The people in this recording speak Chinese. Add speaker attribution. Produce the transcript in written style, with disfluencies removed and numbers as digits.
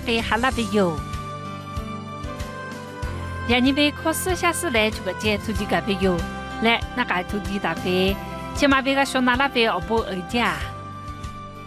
Speaker 1: 给哈拉贝哟。让你们考试下次来这个节突击个贝哟，来那个突击大飞，起码别个说那拉贝哦不二家。